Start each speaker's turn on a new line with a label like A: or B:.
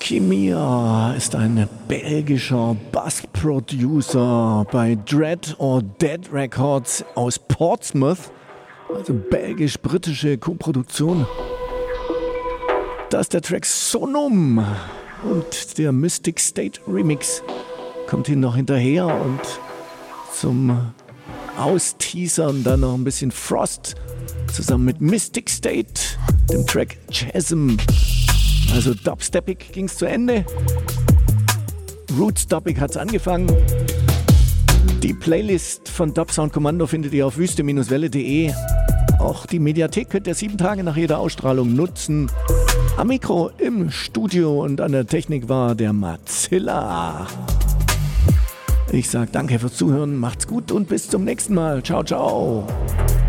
A: Kimia ist ein belgischer Bass-Producer bei Dread or Dead Records aus Portsmouth, also belgisch-britische Koproduktion. Da ist der Track Sonum und der Mystic State Remix kommt hier noch hinterher und zum Austeasern dann noch ein bisschen Frost zusammen mit Mystic State, dem Track Chasm. Also dubsteppig ging's zu Ende. Rootstoppig hat's angefangen. Die Playlist von Dub Sound Kommando findet ihr auf wüste-welle.de. Auch die Mediathek könnt ihr 7 Tage nach jeder Ausstrahlung nutzen. Am Mikro im Studio und an der Technik war der Matzilla. Ich sag danke fürs Zuhören, macht's gut und bis zum nächsten Mal. Ciao, ciao.